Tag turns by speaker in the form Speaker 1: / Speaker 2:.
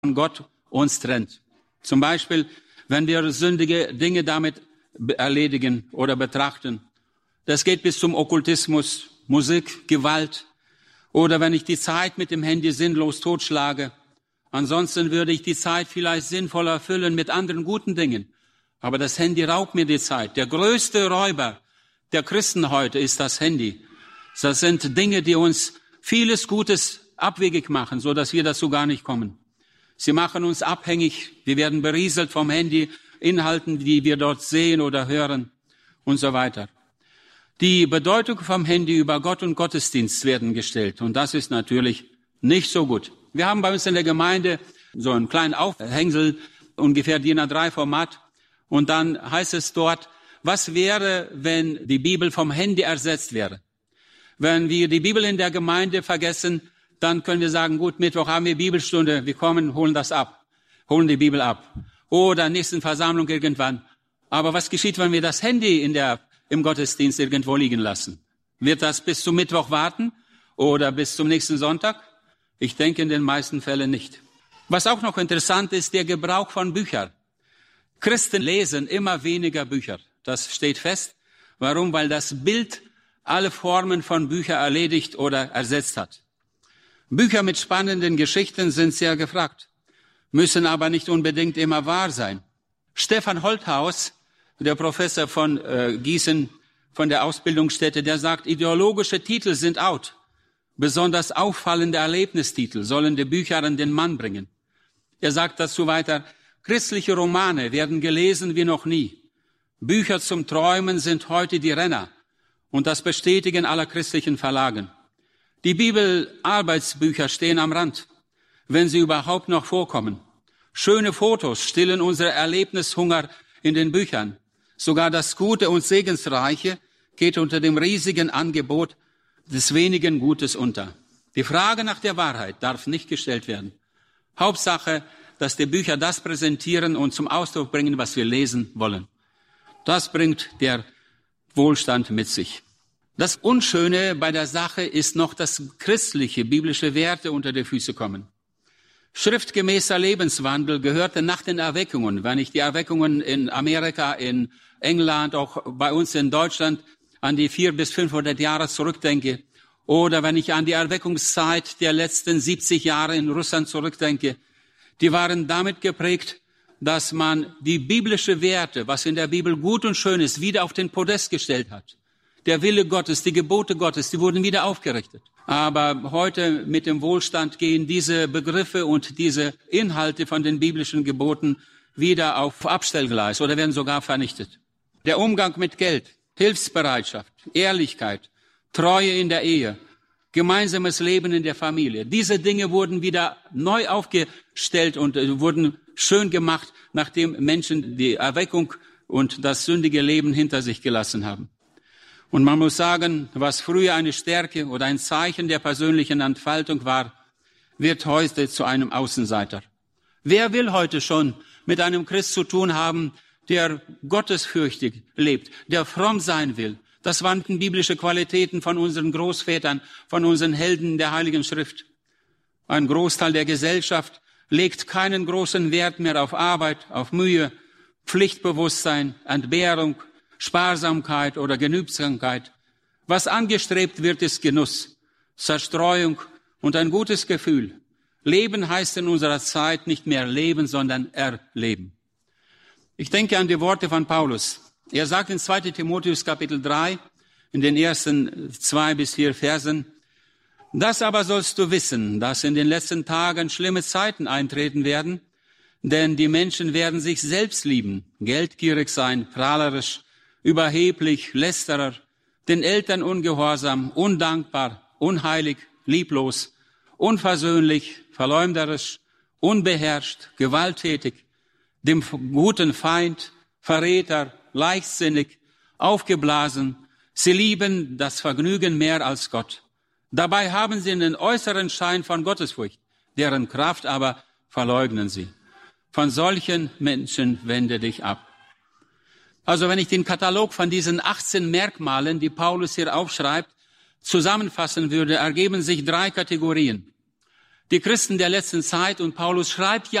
Speaker 1: Gott uns trennt. Zum Beispiel, wenn wir sündige Dinge damit erledigen oder betrachten. Das geht bis zum Okkultismus, Musik, Gewalt. Oder wenn ich die Zeit mit dem Handy sinnlos totschlage. Ansonsten würde ich die Zeit vielleicht sinnvoller füllen mit anderen guten Dingen. Aber das Handy raubt mir die Zeit. Der größte Räuber der Christen heute ist das Handy. Das sind Dinge, die uns vieles Gutes abwegig machen, so dass wir dazu gar nicht kommen. Sie machen uns abhängig. Wir werden berieselt vom Handy, Inhalten, die wir dort sehen oder hören und so weiter. Die Bedeutung vom Handy über Gott und Gottesdienst werden gestellt. Und das ist natürlich nicht so gut. Wir haben bei uns in der Gemeinde so einen kleinen Aufhängsel, ungefähr DIN A3 Format. Und dann heißt es dort, was wäre, wenn die Bibel vom Handy ersetzt wäre? Wenn wir die Bibel in der Gemeinde vergessen, dann können wir sagen, gut, Mittwoch haben wir Bibelstunde, wir kommen, holen das ab, holen die Bibel ab. Oder nächsten Versammlung irgendwann. Aber was geschieht, wenn wir das Handy im Gottesdienst irgendwo liegen lassen? Wird das bis zum Mittwoch warten oder bis zum nächsten Sonntag? Ich denke in den meisten Fällen nicht. Was auch noch interessant ist, der Gebrauch von Büchern. Christen lesen immer weniger Bücher. Das steht fest. Warum? Weil das Bild alle Formen von Büchern erledigt oder ersetzt hat. Bücher mit spannenden Geschichten sind sehr gefragt, müssen aber nicht unbedingt immer wahr sein. Stefan Holthaus, der Professor von Gießen, von der Ausbildungsstätte, der sagt, ideologische Titel sind out. Besonders auffallende Erlebnistitel sollen die Bücher an den Mann bringen. Er sagt dazu weiter, christliche Romane werden gelesen wie noch nie. Bücher zum Träumen sind heute die Renner. Und das bestätigen aller christlichen Verlagen. Die Bibel-Arbeitsbücher stehen am Rand, wenn sie überhaupt noch vorkommen. Schöne Fotos stillen unsere Erlebnishunger in den Büchern. Sogar das Gute und Segensreiche geht unter dem riesigen Angebot des wenigen Gutes unter. Die Frage nach der Wahrheit darf nicht gestellt werden. Hauptsache, dass die Bücher das präsentieren und zum Ausdruck bringen, was wir lesen wollen. Das bringt der Wohlstand mit sich. Das Unschöne bei der Sache ist noch, dass christliche, biblische Werte unter die Füße kommen. Schriftgemäßer Lebenswandel gehörte nach den Erweckungen, wenn ich die Erweckungen in Amerika, in England, auch bei uns in Deutschland an die 400 bis 500 Jahre zurückdenke, oder wenn ich an die Erweckungszeit der letzten 70 Jahre in Russland zurückdenke, die waren damit geprägt, dass man die biblische Werte, was in der Bibel gut und schön ist, wieder auf den Podest gestellt hat. Der Wille Gottes, die Gebote Gottes, die wurden wieder aufgerichtet. Aber heute mit dem Wohlstand gehen diese Begriffe und diese Inhalte von den biblischen Geboten wieder auf Abstellgleis oder werden sogar vernichtet. Der Umgang mit Geld, Hilfsbereitschaft, Ehrlichkeit, Treue in der Ehe, gemeinsames Leben in der Familie. Diese Dinge wurden wieder neu aufgestellt und wurden schön gemacht, nachdem Menschen die Erweckung und das sündige Leben hinter sich gelassen haben. Und man muss sagen, was früher eine Stärke oder ein Zeichen der persönlichen Entfaltung war, wird heute zu einem Außenseiter. Wer will heute schon mit einem Christ zu tun haben, der gottesfürchtig lebt, der fromm sein will? Das waren biblische Qualitäten von unseren Großvätern, von unseren Helden der Heiligen Schrift. Ein Großteil der Gesellschaft legt keinen großen Wert mehr auf Arbeit, auf Mühe, Pflichtbewusstsein, Entbehrung, Sparsamkeit oder Genügsamkeit. Was angestrebt wird, ist Genuss, Zerstreuung und ein gutes Gefühl. Leben heißt in unserer Zeit nicht mehr leben, sondern erleben. Ich denke an die Worte von Paulus. Er sagt in 2. Timotheus Kapitel 3, in den ersten 2 bis 4 Versen, das aber sollst du wissen, dass in den letzten Tagen schlimme Zeiten eintreten werden, denn die Menschen werden sich selbst lieben, geldgierig sein, prahlerisch, überheblich, lästerer, den Eltern ungehorsam, undankbar, unheilig, lieblos, unversöhnlich, verleumderisch, unbeherrscht, gewalttätig, dem guten Feind, Verräter, leichtsinnig, aufgeblasen. Sie lieben das Vergnügen mehr als Gott. Dabei haben sie einen äußeren Schein von Gottesfurcht, deren Kraft aber verleugnen sie. Von solchen Menschen wende dich ab. Also wenn ich den Katalog von diesen 18 Merkmalen, die Paulus hier aufschreibt, zusammenfassen würde, ergeben sich 3 Kategorien. Die Christen der letzten Zeit, und Paulus schreibt ja